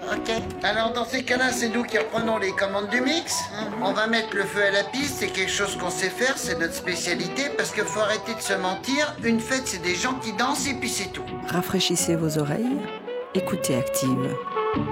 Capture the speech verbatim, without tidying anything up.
Ok. Alors dans ces cas-là, c'est nous qui reprenons les commandes du mix. Mm-hmm. On va mettre le feu à la piste, c'est quelque chose qu'on sait faire, c'est notre spécialité, parce qu'il faut arrêter de se mentir. Une fête, c'est des gens qui dansent et puis c'est tout. Rafraîchissez vos oreilles, écoutez Active.